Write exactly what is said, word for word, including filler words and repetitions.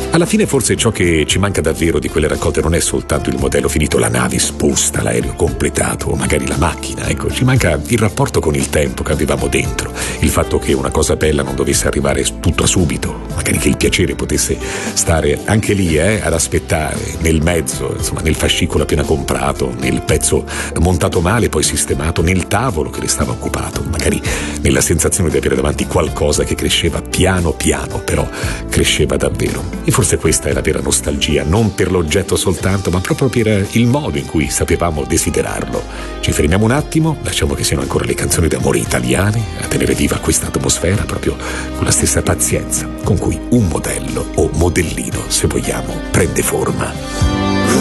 Alla fine forse ciò che ci manca davvero di quelle raccolte non è soltanto il modello finito, la nave esposta, l'aereo completato, o magari la macchina, ecco, ci manca il rapporto con il tempo che avevamo dentro, il fatto che una cosa bella non dovesse arrivare tutta subito, magari che il piacere potesse stare anche lì, eh, ad aspettare, nel mezzo, insomma, nel fascicolo appena comprato, nel pezzo montato male poi sistemato, nel tavolo che restava occupato, magari nella sensazione di avere davanti qualcosa che cresceva piano piano, però cresceva davvero. E forse questa è la vera nostalgia, non per l'oggetto soltanto, ma proprio per il modo in cui sapevamo desiderarlo. Ci fermiamo un attimo, lasciamo che siano ancora le canzoni d'amore italiane a tenere viva questa atmosfera, proprio con la stessa pazienza con cui un modello o modellino, se vogliamo, prende forma.